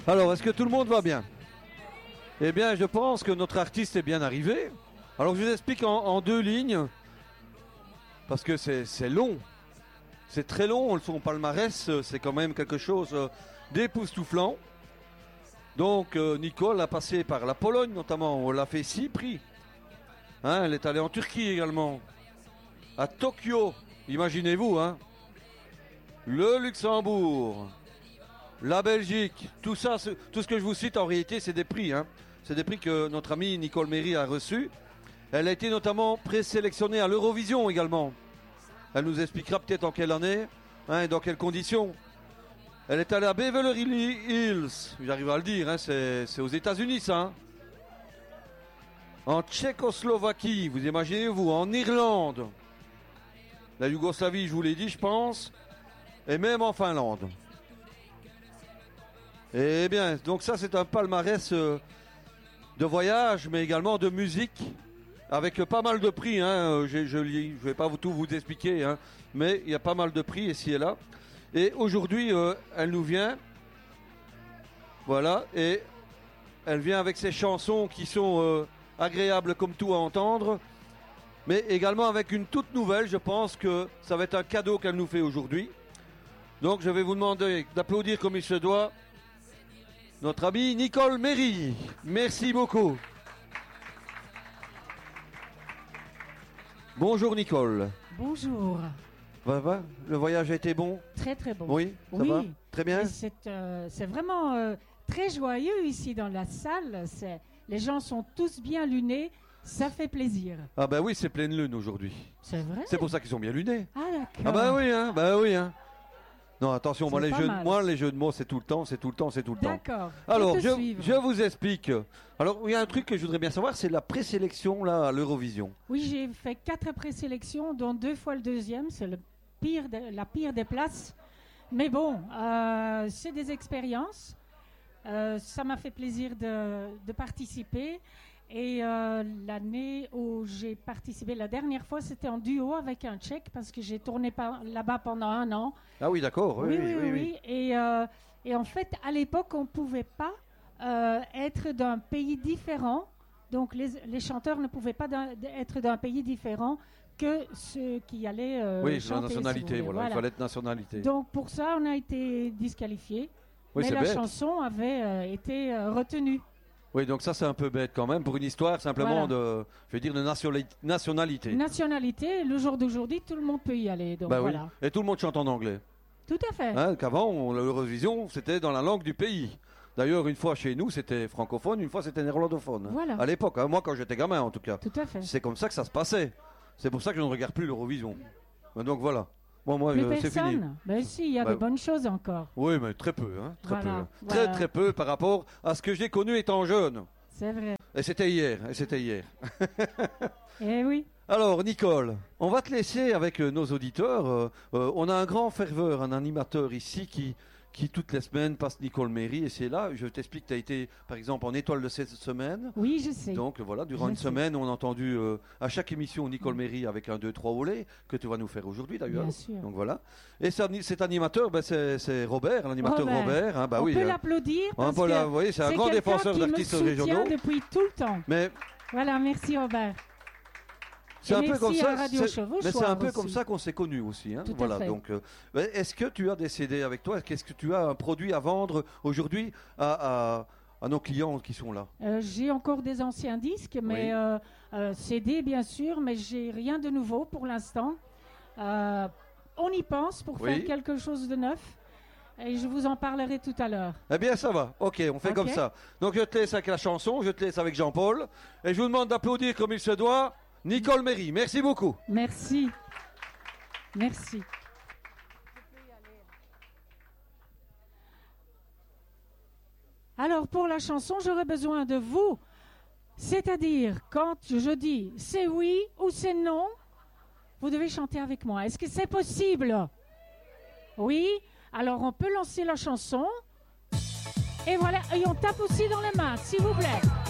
Alors, est-ce que tout le monde va bien? Eh bien, je pense que notre artiste est bien arrivé. Alors, je vous explique en deux lignes, parce que c'est long. C'est très long, son palmarès, c'est quand même quelque chose d'époustouflant. Donc, Nicole a passé par la Pologne notamment, on l'a fait 6 prix. Hein, elle est allée en Turquie également, à Tokyo, imaginez-vous, hein. Le Luxembourg, la Belgique, tout ça, tout ce que je vous cite en réalité, c'est des prix. Hein. C'est des prix que notre amie Nicole Méry a reçus. Elle a été notamment présélectionnée à l'Eurovision également. Elle nous expliquera peut-être en quelle année, hein, et dans quelles conditions. Elle est allée à Beverly Hills, j'arrive à le dire, hein, c'est aux États-Unis ça. Hein. En Tchécoslovaquie, vous imaginez-vous, en Irlande, la Yougoslavie, je vous l'ai dit, je pense, et même en Finlande. Eh bien, donc ça c'est un palmarès de voyage, mais également de musique, avec pas mal de prix. Hein, je ne vais pas tout vous expliquer, hein, mais il y a pas mal de prix ici et là. Et aujourd'hui, elle nous vient, voilà, et elle vient avec ses chansons qui sont agréables comme tout à entendre, mais également avec une toute nouvelle. Je pense que ça va être un cadeau qu'elle nous fait aujourd'hui. Donc je vais vous demander d'applaudir comme il se doit notre amie Nicole Méry. Merci beaucoup. Bonjour Nicole. Bonjour. Va, le voyage a été bon? Très très bon. Oui, ça va? Très bien. C'est vraiment très joyeux ici dans la salle. Les gens sont tous bien lunés. Ça fait plaisir. Ah bah oui, c'est pleine lune aujourd'hui. C'est vrai? C'est pour ça qu'ils sont bien lunés. Ah d'accord. Ah bah oui, hein, bah oui, hein. Non, attention, moi les jeux de mots, c'est tout le temps. D'accord. Alors, je vous explique. Alors, il y a un truc que je voudrais bien savoir, c'est la présélection là, à l'Eurovision. Oui, j'ai fait 4 présélections, dont 2 fois le deuxième. C'est la pire des places. Mais bon, c'est des expériences. Ça m'a fait plaisir de participer. Et l'année où j'ai participé, la dernière fois, c'était en duo avec un Tchèque parce que j'ai tourné là-bas pendant 1 an. Ah oui, d'accord. Oui. Et en fait, à l'époque, on ne pouvait pas être d'un pays différent. Donc, les chanteurs ne pouvaient pas être d'un pays différent que ceux qui allaient chanter. La nationalité, voilà. Il fallait être nationalité. Donc, pour ça, on a été disqualifiés. Oui, mais la chanson avait été retenue. Oui, donc ça c'est un peu bête quand même pour une histoire simplement de nationalité. Nationalité, le jour d'aujourd'hui, tout le monde peut y aller. Donc voilà. Oui. Et tout le monde chante en anglais. Tout à fait. Hein, qu'avant, l'Eurovision, c'était dans la langue du pays. D'ailleurs, une fois chez nous, c'était francophone, une fois c'était néerlandophone. Voilà. À l'époque, hein, moi quand j'étais gamin en tout cas. Tout à fait. C'est comme ça que ça se passait. C'est pour ça que je ne regarde plus l'Eurovision. Donc voilà. Moi, c'est fini. Ben si, il y a de bonnes choses encore. Oui, mais très peu. Hein, très, très peu par rapport à ce que j'ai connu étant jeune. C'est vrai. Et c'était hier. Eh oui. Alors, Nicole, on va te laisser avec nos auditeurs. On a un grand ferveur, un animateur ici qui toutes les semaines passe Nicole Méry. Et c'est là, je t'explique, tu as été, par exemple, en étoile de cette semaine. Oui, je sais. Donc voilà, durant une semaine, on a entendu à chaque émission Nicole Méry avec un 2, 3 volets, que tu vas nous faire aujourd'hui d'ailleurs. Bien sûr. Donc voilà. Et cet animateur, c'est Robert, l'animateur Robert. Hein, on peut l'applaudir parce que vous voyez, c'est un grand défenseur d'artistes régionaux. Depuis tout le temps. Mais voilà, merci Robert. C'est un peu comme ça. C'est un peu aussi. comme ça qu'on s'est connus aussi. Hein. Tout voilà. à fait. Donc, est-ce que tu as des CD avec toi? Est-ce que tu as un produit à vendre aujourd'hui à nos clients qui sont là? J'ai encore des anciens disques, mais CD bien sûr, mais j'ai rien de nouveau pour l'instant. On y pense pour faire quelque chose de neuf. Et je vous en parlerai tout à l'heure. Eh bien, ça va. Ok, on fait comme ça. Donc, je te laisse avec la chanson, je te laisse avec Jean-Paul. Et je vous demande d'applaudir comme il se doit Nicole Méry. Merci beaucoup. Merci. Merci. Alors, pour la chanson, j'aurais besoin de vous. C'est-à-dire, quand je dis c'est oui ou c'est non, vous devez chanter avec moi. Est-ce que c'est possible? Oui? Alors, on peut lancer la chanson. Et voilà, et on tape aussi dans les mains, s'il vous plaît.